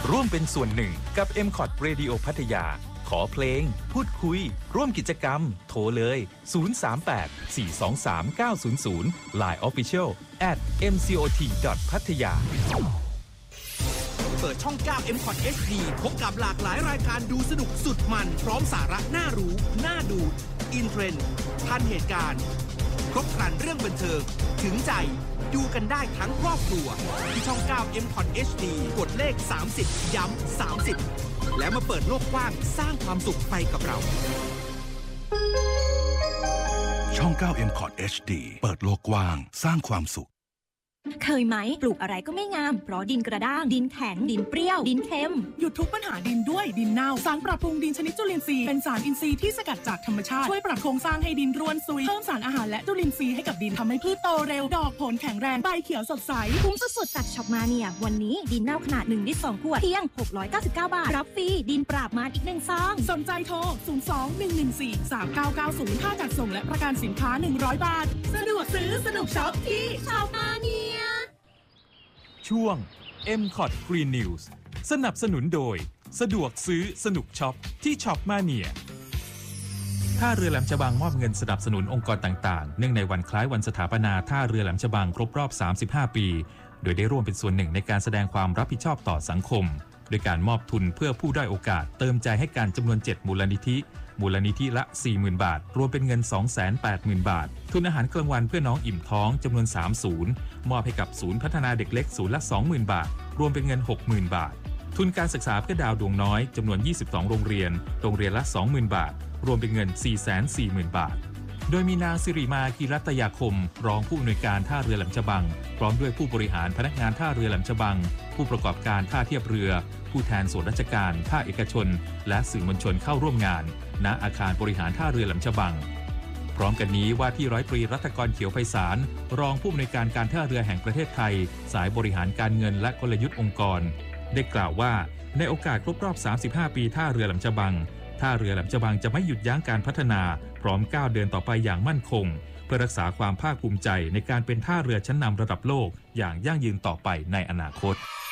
ร่วมเป็นส่วนหนึ่งกับ MCOT Radio พัทยาขอเพลงพูดคุยร่วมกิจกรรมโทรเลย038-423-900 Line Official @mcot.pattaya เปิดช่อง 9 MCOT HD พบกับหลากหลายรายการดูสนุกสุดมันพร้อมสาระน่ารู้น่าดูอินเทรนด์ทันเหตุการณ์ครบครันเรื่องบันเทิงถึงใจดูกันได้ทั้งครอบครัวที่ช่อง 9 MCOT HD กดเลข30ย้ำ30แล้วมาเปิดโลกกว้างสร้างความสุขไปกับเราช่อง 9 MCOT HD เปิดโลกกว้างสร้างความสุขเคยไหมปลูกอะไรก็ไม่งามเพราะดินกระด้างดินแข็งดินเปรี้ยวดินเค็มหยุดทุกปัญหาดินด้วยดินเน่าสารปรับปรุงดินชนิดจุลินทรีย์เป็นสารอินทรีย์ที่สกัดจากธรรมชาติช่วยปรับโครงสร้างให้ดินร่วนซุยเพิ่มสารอาหารและจุลินทรีย์ให้กับดินทำให้พืชโตเร็วดอกผลแข็งแรงใบเขียวสดใสคุ้มสุดๆจากช็อปมาเนี่ยวันนี้ดินเน่าขนาด1 ลิตร 2 ขวดเพียง699 บาทรับฟรีดินปราบมารอีก1 ซองสนใจโทร02-114-3990ค่าจัดส่งและประกันสินค้า100 บาทสะดวกซื้อสนุกช็อปที่ช็อปมาเนี่ยช่วง MCOT Green News สนับสนุนโดยสะดวกซื้อสนุกช็อปที่ช็อปมาเนียท่าเรือแหลมฉบังมอบเงินสนับสนุนองค์กรต่างๆเนื่องในวันคล้ายวันสถาปนาท่าเรือแหลมฉบังครบรอบ35 ปีโดยได้ร่วมเป็นส่วนหนึ่งในการแสดงความรับผิดชอบต่อสังคมโดยการมอบทุนเพื่อผู้ด้อยโอกาสเติมใจให้การจำนวน7มูลนิธิละ 40,000 บาทรวมเป็นเงิน 280,000 บาททุนอาหารกลางวันเพื่อน้องอิ่มท้องจำนวน3ศูนย์มอบให้กับศูนย์พัฒนาเด็กเล็กศูนย์ละ 20,000 บาทรวมเป็นเงิน 60,000 บาททุนการศึกษาเพื่อดาวดวงน้อยจำนวน22โรงเรียนละ 20,000 บาทรวมเป็นเงิน 440,000 บาทโดยมีนางสิริมากีรัตยาคมรองผู้อำนวยการท่าเรือแหลมฉบังพร้อมด้วยผู้บริหารพนักงานท่าเรือแหลมฉบังผู้ประกอบการท่าเทียบเรือผู้แทนส่วนราชการภาคเอกชนและสื่อมวลชนเข้าร่วมงานณอาคารบริหารท่าเรือแหลมฉบังพร้อมกันนี้ว่าที่ร้อยตรีรัตกรเขียวไพศาลรองผู้อำนวยการการท่าเรือแห่งประเทศไทยสายบริหารการเงินและกลยุทธ์องค์กรได้กล่าวว่าในโอกาสครบรอบ35 ปีท่าเรือแหลมฉบังท่าเรือแหลมฉบังจะไม่หยุดยั้งการพัฒนาพร้อมก้าวเดินต่อไปอย่างมั่นคงเพื่อรักษาความภาคภูมิใจในการเป็นท่าเรือชั้นนำระดับโลกอย่างยั่งยืนต่อไปในอนาคต